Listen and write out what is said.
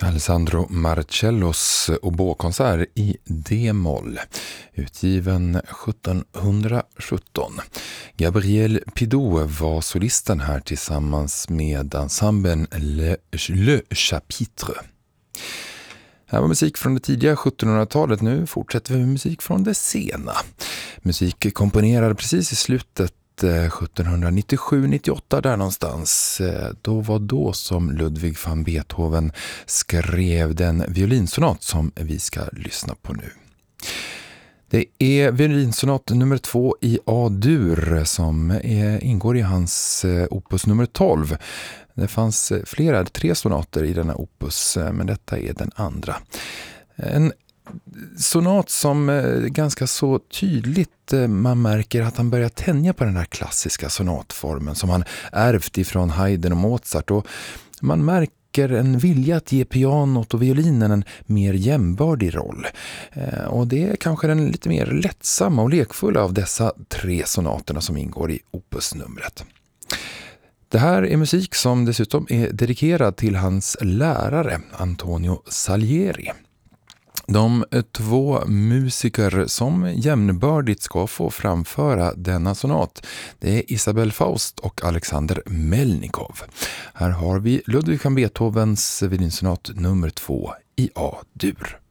Alessandro Marcellos oboekonsert i D-moll, utgiven 1717. Gabriel Pidot var solisten här tillsammans med ensemblen Le Chapitre. Här var musik från det tidiga 1700-talet. Nu fortsätter vi med musik från det sena. Musik komponerad precis i slutet 1797-98 där någonstans. Då var då som Ludwig van Beethoven skrev den violinsonat som vi ska lyssna på nu. Det är violinsonat nummer 2 i A-dur som ingår i hans opus nummer 12. Det fanns 3 sonater i denna opus, men detta är den andra. En sonat som ganska så tydligt man märker att han börjar tänja på den här klassiska sonatformen som han ärvt ifrån Haydn och Mozart, och man märker en vilja att ge pianot och violinen en mer jämbördig roll. Och det är kanske den lite mer lättsamma och lekfulla av dessa 3 sonaterna som ingår i opusnumret. Det här är musik som dessutom är dedikerad till hans lärare Antonio Salieri. De 2 musiker som jämnbördigt ska få framföra denna sonat, det är Isabel Faust och Alexander Melnikov. Här har vi Ludwig van Beethovens violinsonat nummer 2 i A-dur.